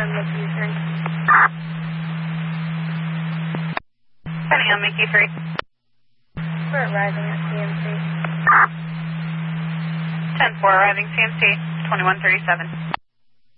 Mickey 3. Depending on Mickey 3. We're arriving at CMC. 10-4 arriving CMC, 2137.